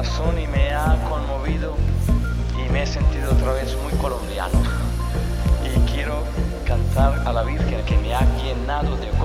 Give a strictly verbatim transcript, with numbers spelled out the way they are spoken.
corazón y me ha conmovido y me he sentido otra vez muy colombiano. Y quiero cantar a la Virgen que me ha llenado de